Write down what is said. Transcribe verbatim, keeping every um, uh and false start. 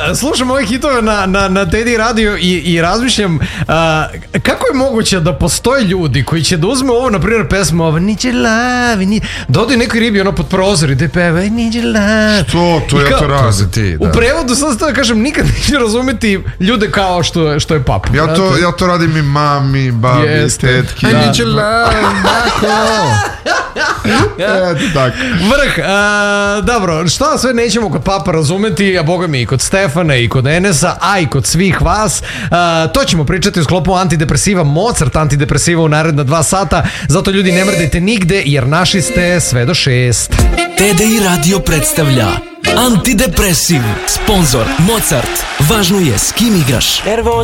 slušam ove hitove na, na, na Teddy radio i, i razmišljam uh, kako je moguće da postoje ljudi koji će da uzme ovo, na primjer, pesmu ovo Niđe lavi, ni... da ode nekoj ribi ono pod prozor i da peva Niđe lavi. Što? To ja to radim ti, da. U prevodu sad da kažem, nikad neće razumeti ljude kao što, što je papa. Ja to, ja to radim i mami, babi, Jeste. tetki. Da. Niđe lavi, bako. Eto tako. Vrh, uh, dobro, šta sve nećemo kod papa razumeti, a boga mi i kod Stefana i kod Enesa, a i kod svih vas. Uh, to ćemo pričati u sklopu antidepresiva, Mozart antidepresiva u naredna dva sata. Zato ljudi ne mrdajte nigde jer naši ste sve do šest. T D I Radio predstavlja Antidepresiv. Sponzor Mozart. Važno je s kim igraš.